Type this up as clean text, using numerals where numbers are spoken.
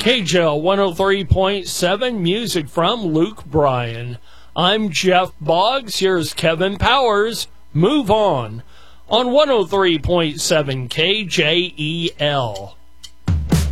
KJL 103.7, music from Luke Bryan. I'm Jeff Boggs. Here's Kevin Powers. Move on 103.7 KJEL.